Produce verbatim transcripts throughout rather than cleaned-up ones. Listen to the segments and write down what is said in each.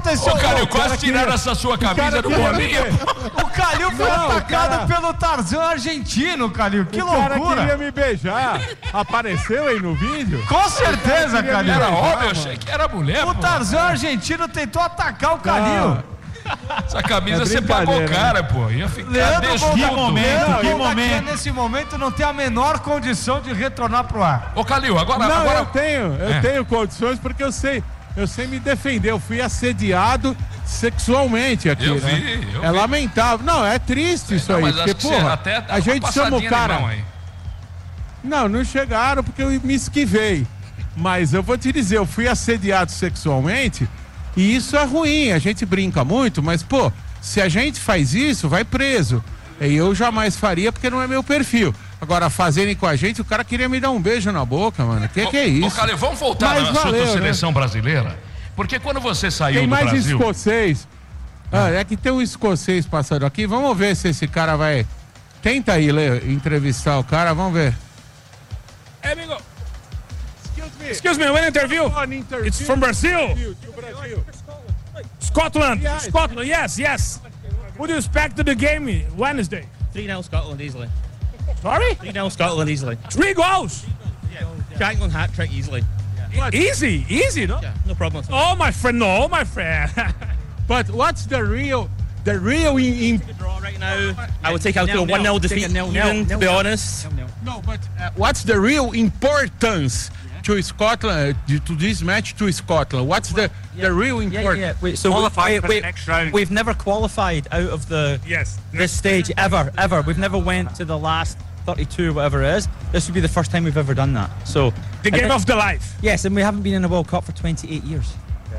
aconteceu? Ô, Calil, quase tiraram essa sua camisa do Bolinha. O Calil foi Não, atacado cara... pelo Tarzan argentino, Calil. Que o loucura. O cara queria me beijar. Apareceu aí no vídeo? Com certeza, Calil. Era homem, eu achei que era mulher. O pô. Tarzan argentino tentou atacar o Calil. Essa camisa É você pagou brincadeira, cara, pô. Ia ficar Leandro desnudo. Que momento, Não, que eu- momento. Nesse momento não tem a menor condição de retornar pro ar. Ô, Calil, agora... Não, agora... eu tenho, eu É. tenho condições porque eu sei, eu sei me defender. Eu fui assediado sexualmente aqui, Eu né? vi, eu é vi. lamentável. Não, é triste isso Não, aí, mas porque, acho que você porra, até dá a uma gente chama o passadinha de cara... mão aí. Não, não chegaram porque eu me esquivei. Mas eu vou te dizer, eu fui assediado sexualmente e isso é ruim. A gente brinca muito, mas, pô, se a gente faz isso, vai preso. E eu jamais faria porque não é meu perfil. Agora, fazerem com a gente, o cara queria me dar um beijo na boca, mano. Que Ô, que é isso? Ô, Calil, vamos voltar Mas no assunto valeu, da né? seleção brasileira? Porque quando você saiu Tem do mais Brasil... escocês. Ah, é que tem um escocês passando aqui. Vamos ver se esse cara vai... Tenta aí, Lê, entrevistar o cara. Vamos ver. Hey, amigo. Excuse me. Excuse me, one interview. One interview. It's from Brazil. To Brazil. Scotland. Yeah. Scotland, yes, yes. Would you expect the game Wednesday? three nil Scotland easily. Sorry? three nil Scotland easily. Three goals. Shankland hat trick easily. Easy, easy, no? Yeah, no problem. at all. Oh, my friend, no, my friend. But what's the real... The real in, in Draw right now. I would take out to a Nil-nil. one nil Take defeat. a nil-nil. Even, to be honest. No, but uh, what's the real importance to Scotland, uh, to this match to Scotland? What's the, the real Yeah, importance? yeah. Wait, so Qualify wait, for wait, the next round. We've never qualified out of the Yes. this stage ever, ever. We've never went to the last thirty-two, whatever it is. This would be the first time we've ever done that. So The game of the life. yes, and we haven't been in a World Cup for twenty-eight years.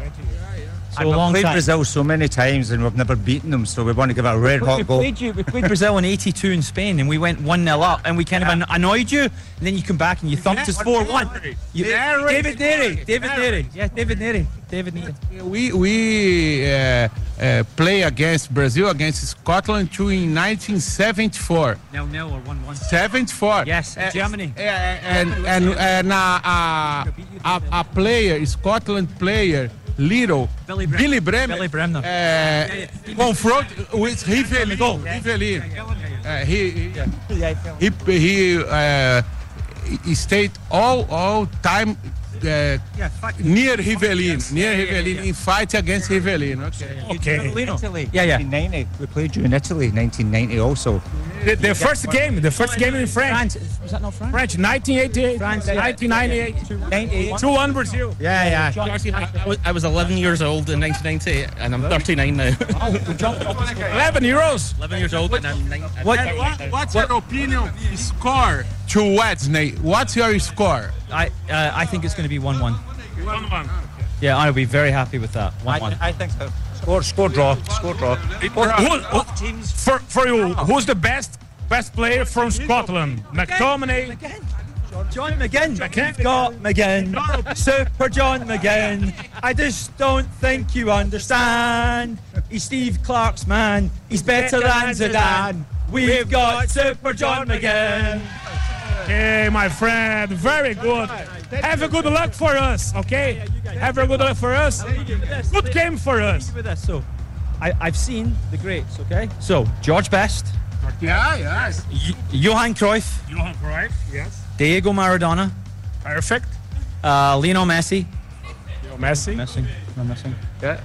So And a we've long played time. Brazil so many times and we've never beaten them, so we want to give it a red We hot go. played you. We played Brazil in eighty-two in Spain, and we went one nil up, and we kind of an- annoyed you. And then you come back and you thumped us four one. David Neary, David Neary, yeah, David Neary, David Neary. We we uh, uh, play against Brazil against Scotland too in nineteen seventy-four. Nil nil or one one. seventy-four. Yes, in Germany. Uh, and and and uh, uh, a, a player, Scotland player, little Billy Bremner. Billy Bremner, Billy Bremner. uh, confront with Rivelino. Rivelino. Uh, he he he, he uh, he stayed all all time. Uh, near Rivelino, near Rivelino, in fight against Rivelino. Okay. Okay. Italy. Yeah, yeah. nineteen ninety, we played you in Italy, nineteen ninety also. The, the first game, the first game in France. France. Was that not France? French, nineteen eighty-eight, France, yeah. nineteen ninety-eight, ninety-eight. two one Brazil. Yeah, yeah. I was, I was eleven years old in nineteen ninety, and I'm thirty-nine now. eleven euros. eleven years old, and I'm nine. I'm What, thirty-nine now. what's your opinion? Score to Wednesday. What's your score? I uh, I think it's going to be one one. one one. Yeah, I'll be very happy with that. one one. I think so. Score, score draw, score draw. Who, who, for, for you, who's the best best player from Scotland? McTominay. John McGinn. McGinn. You've got McGinn. Super John McGinn. I just don't think you understand. He's Steve Clark's man. He's better than Zidane. We've got Super John McGinn. Okay, my friend, very good. Have a good luck for us, okay? Have a good luck for us. Good game for us. With this, so I, I've seen the greats, okay? So George Best, Yeah, yes. J- Johan Cruyff, Johan Cruyff, yes. Diego Maradona, Perfect. uh, Lionel Messi. Leo Messi. Missing, no missing. Yeah.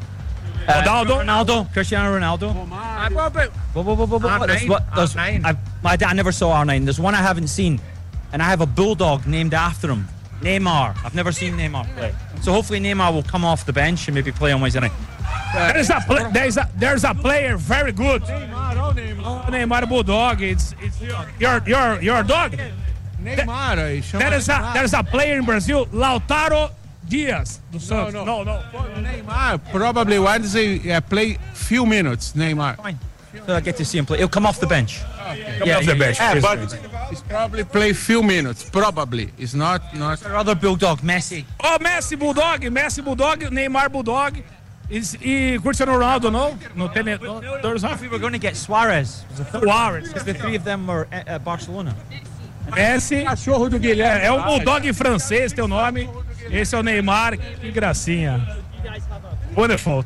Uh, Ronaldo. Ronaldo, Cristiano Ronaldo. Whoa, whoa, whoa, whoa, whoa. There's nine, what- there's- R nine. I, my dad, I never saw R nine. There's one I haven't seen, and I have a bulldog named after him, Neymar. I've never seen Neymar play, so hopefully Neymar will come off the bench and maybe play on Wednesday night. There's a pla- there's a there's a player very good. Oh, Neymar Bulldog. It's it's your your your dog. Neymar, aí chama There is a Neymar. there is a player in Brazil, Lautaro Dias do Santos. no. no, no. Neymar probably Wednesday uh, play few minutes. Neymar. Fine. So I get to see him play. He'll come off the bench. Come off the bench. Yeah, but he's probably play few minutes. Probably. It's not not. Our other bulldog, Messi. Oh, Messi Bulldog, Messi Bulldog, Neymar Bulldog. Is, e Cristiano Ronaldo, no? No tem. No, there's We were going to get Suarez. Suarez. Because the three of them were at, at Barcelona. Messi. Cachorro do Guilherme. É, é um Bulldog francês, teu nome. Esse é o Neymar. Que gracinha. Wonderful.